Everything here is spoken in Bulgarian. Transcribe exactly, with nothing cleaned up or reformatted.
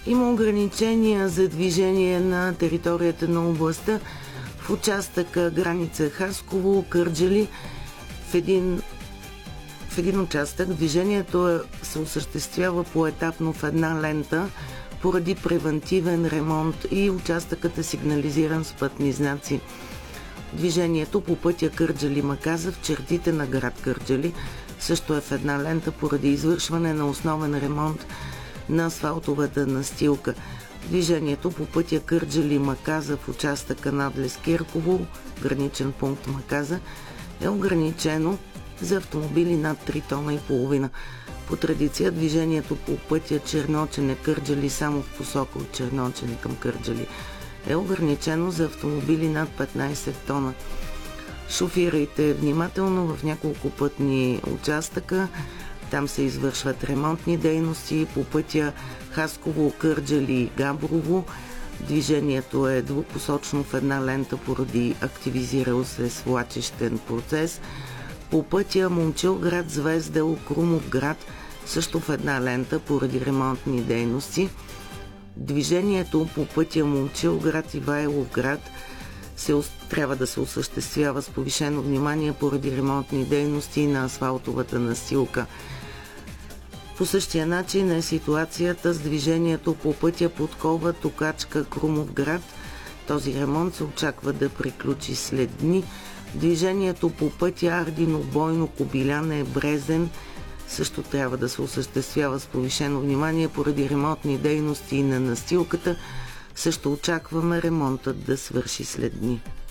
Има ограничения за движение на територията на областта в участъка граница Хасково, Кърджали. В един, в един участък движението е, се осъществява поетапно в една лента поради превантивен ремонт и участъкът е сигнализиран с пътни знаци. Движението по пътя Кърджали-Маказа в чертите на град Кърджали също е в една лента поради извършване на основен ремонт на асфалтовата настилка. Движението по пътя Кърджали-Маказа в участъка Надлез Кирково, граничен пункт Маказа, е ограничено за автомобили над три тона и половина. По традиция движението по пътя Черночене-Кърджали само в посока от Черночене към Кърджали е ограничено за автомобили над петнайсет тона. Шофирайте внимателно в няколко пътни участъка. Там се извършват ремонтни дейности по пътя Хасково, Кърджали, Габрово. Движението е двупосочно в една лента поради активизирал се свлачищен процес. По пътя Момчилград, Звездел, Крумовград също в една лента поради ремонтни дейности. Движението по пътя Момчилград, Ивайловград се, трябва да се осъществява с повишено внимание поради ремонтни дейности на асфалтовата настилка. По същия начин е ситуацията с движението по пътя Подкова, Токачка, Крумовград. Този ремонт се очаква да приключи след дни. Движението по пътя Ардино, Бойно, Кобиляне, Брезен също трябва да се осъществява с повишено внимание поради ремонтни дейности на настилката. Също очакваме ремонтът да свърши след дни.